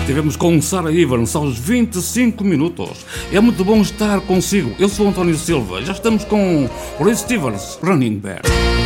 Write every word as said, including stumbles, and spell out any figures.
Tivemos com Sara Evans aos vinte e cinco minutos. É muito bom estar consigo. Eu sou o António Silva. Já estamos com Ray Stevens, Running Bear.